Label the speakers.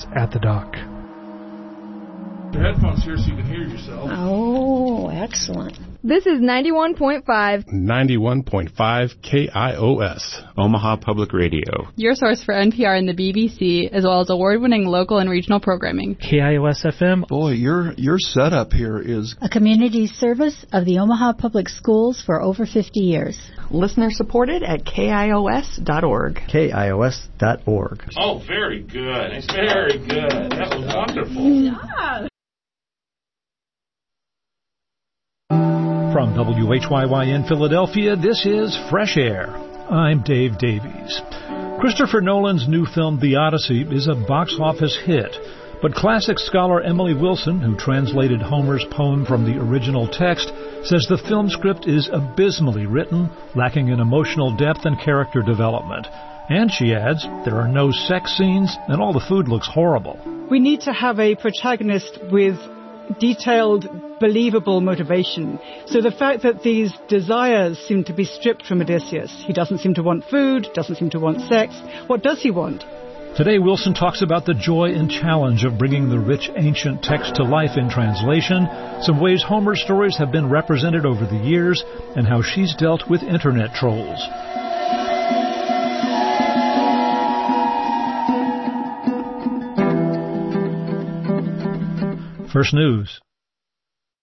Speaker 1: at the dock.
Speaker 2: Your headphones here so you can hear yourself.
Speaker 3: Oh, excellent.
Speaker 4: This is 91.5.
Speaker 5: 91.5 KIOS.
Speaker 6: Omaha Public Radio.
Speaker 7: Your source for NPR and the BBC, as well as award-winning local and regional programming.
Speaker 1: KIOS-FM.
Speaker 8: Boy, your setup here is
Speaker 3: a community service of the Omaha Public Schools for over 50 years.
Speaker 9: Listener supported at KIOS.org.
Speaker 10: KIOS.org.
Speaker 2: Oh, very good. Very good. That was wonderful.
Speaker 7: Yeah.
Speaker 1: From WHYY in Philadelphia, this is Fresh Air. I'm Dave Davies. Christopher Nolan's new film, The Odyssey, is a box office hit. But classic scholar Emily Wilson, who translated Homer's poem from the original text, says the film script is abysmally written, lacking in emotional depth and character development. And she adds, there are no sex scenes, and all the food looks horrible.
Speaker 11: We need to have a protagonist with detailed, believable motivation. So the fact that these desires seem to be stripped from Odysseus, he doesn't seem to want food, doesn't seem to want sex. What does he want?
Speaker 1: Today, Wilson talks about the joy and challenge of bringing the rich ancient text to life in translation, some ways Homer's stories have been represented over the years, and how she's dealt with internet trolls. First News.